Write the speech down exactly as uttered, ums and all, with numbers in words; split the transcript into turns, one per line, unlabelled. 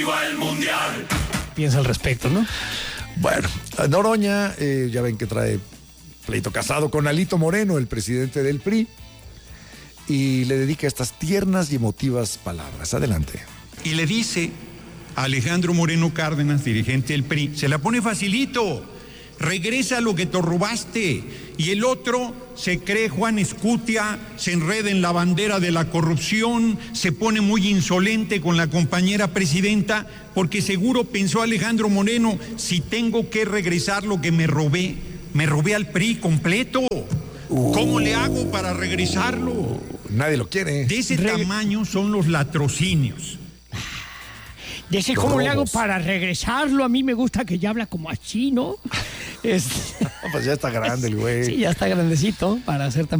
¡Viva el Mundial!
Piensa al respecto, ¿no?
Bueno, Noroña, eh, ya ven que trae pleito casado con Alito Moreno, el presidente del P R I, y le dedica estas tiernas y emotivas palabras. Adelante.
Y le dice a Alejandro Moreno Cárdenas, dirigente del P R I, se la pone facilito, regresa lo que te robaste. Y el otro se cree Juan Escutia, se enreda en la bandera de la corrupción, se pone muy insolente con la compañera presidenta, porque seguro pensó Alejandro Moreno, si tengo que regresar lo que me robé, me robé al P R I completo. Uh, ¿Cómo le hago para regresarlo?
Nadie lo quiere.
De ese Re- tamaño son los latrocinios.
De ese, ¿cómo le hago para regresarlo? A mí me gusta que ya habla como así, ¿no? Es...
No, pues ya está grande el güey.
Sí, ya está grandecito para hacer tan